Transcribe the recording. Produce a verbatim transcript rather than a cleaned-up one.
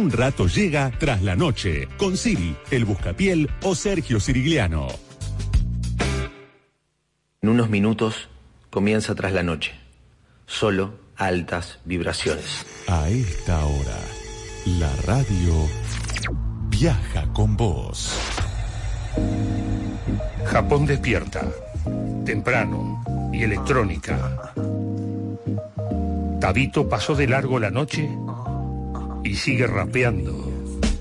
un rato llega Tras la Noche, con Siri, el Buscapiel o Sergio Sirigliano. En unos minutos comienza Tras la Noche. Solo altas vibraciones. A esta hora, la radio viaja con vos. Japón despierta. Temprano y electrónica. Tabito pasó de largo la noche y sigue rapeando.